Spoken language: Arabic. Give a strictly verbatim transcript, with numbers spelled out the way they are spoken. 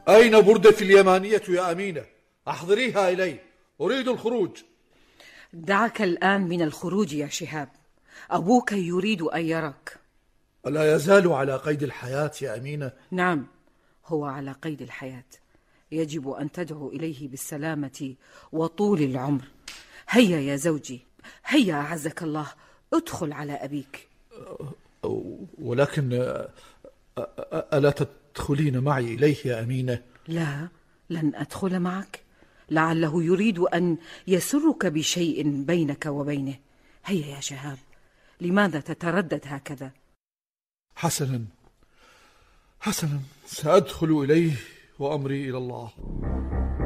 أين بردتي اليمانية يا أمينة؟ أحضريها إلي، أريد الخروج. دعك الآن من الخروج يا شهاب، أبوك يريد أن يراك. ألا يزال على قيد الحياة يا أمينة؟ نعم، هو على قيد الحياة، يجب أن تدعو إليه بالسلامة وطول العمر. هيا يا زوجي، هيا أعزك الله، ادخل على أبيك. ولكن ألا تدخلين معي إليه يا أمينة؟ لا، لن أدخل معك، لعله يريد أن يسرك بشيء بينك وبينه. هيا يا شهاب، لماذا تتردد هكذا؟ حسنا حسنا، سأدخل إليه وأمري إلى الله.